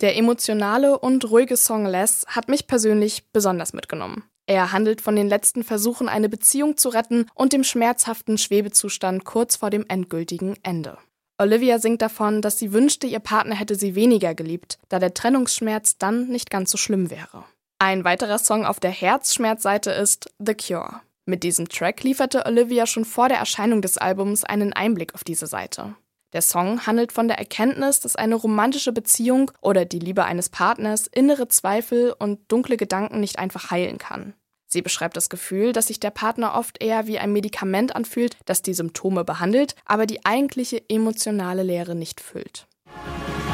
Der emotionale und ruhige Song Less hat mich persönlich besonders mitgenommen. Er handelt von den letzten Versuchen, eine Beziehung zu retten und dem schmerzhaften Schwebezustand kurz vor dem endgültigen Ende. Olivia singt davon, dass sie wünschte, ihr Partner hätte sie weniger geliebt, da der Trennungsschmerz dann nicht ganz so schlimm wäre. Ein weiterer Song auf der Herzschmerzseite ist The Cure. Mit diesem Track lieferte Olivia schon vor der Erscheinung des Albums einen Einblick auf diese Seite. Der Song handelt von der Erkenntnis, dass eine romantische Beziehung oder die Liebe eines Partners innere Zweifel und dunkle Gedanken nicht einfach heilen kann. Sie beschreibt das Gefühl, dass sich der Partner oft eher wie ein Medikament anfühlt, das die Symptome behandelt, aber die eigentliche emotionale Leere nicht füllt.